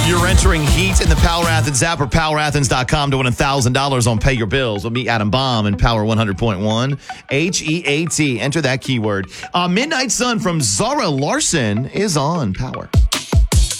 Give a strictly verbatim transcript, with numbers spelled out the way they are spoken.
You're entering Heat in the Power Athens app or power athens dot com to win one thousand dollars on Pay Your Bills. We'll meet Adam Baum in Power one hundred point one. H E A T. Enter that keyword. Uh, Midnight Sun from Zara Larson is on Power.